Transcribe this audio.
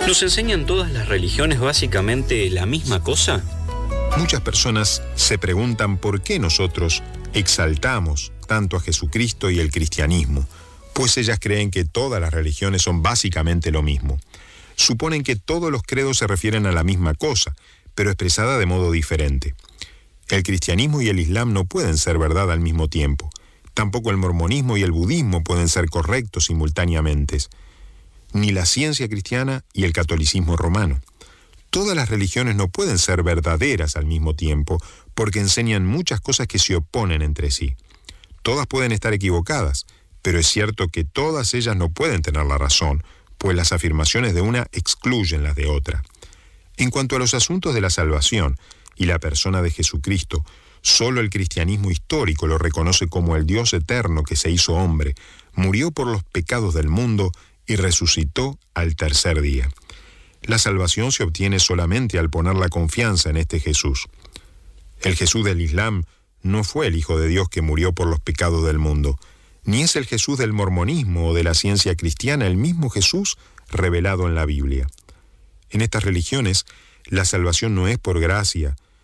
¿Nos enseñan todas las religiones básicamente la misma cosa? Muchas personas se preguntan por qué nosotros exaltamos tanto a Jesucristo y el cristianismo, pues ellas creen que todas las religiones son básicamente lo mismo. Suponen que todos los credos se refieren a la misma cosa, pero expresada de modo diferente. El cristianismo y el islam no pueden ser verdad al mismo tiempo. Tampoco el mormonismo y el budismo pueden ser correctos simultáneamente. Ni la ciencia cristiana y el catolicismo romano. Todas las religiones no pueden ser verdaderas al mismo tiempo porque enseñan muchas cosas que se oponen entre sí. Todas pueden estar equivocadas, pero es cierto que todas ellas no pueden tener la razón, pues las afirmaciones de una excluyen las de otra. En cuanto a los asuntos de la salvación y la persona de Jesucristo, solo el cristianismo histórico lo reconoce como el Dios eterno que se hizo hombre, murió por los pecados del mundo y resucitó al tercer día. La salvación se obtiene solamente al poner la confianza en este Jesús. El Jesús del Islam no fue el Hijo de Dios que murió por los pecados del mundo, ni es el Jesús del mormonismo o de la ciencia cristiana el mismo Jesús revelado en la Biblia. En estas religiones, la salvación no es por gracia,